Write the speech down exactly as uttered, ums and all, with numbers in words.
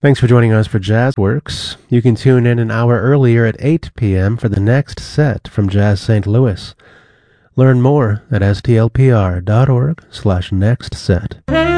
Thanks for joining us for Jazz Works. You can tune in an hour earlier at eight p.m. for the next set from Jazz Saint Louis. Learn more at s t l p r dot org slash next set.